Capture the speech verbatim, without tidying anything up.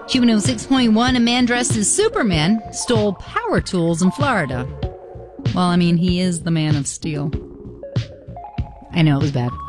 Q one oh six point one, a man dressed as Superman stole power tools in Florida. Well, I mean, he is the Man of Steel. I know, it was bad.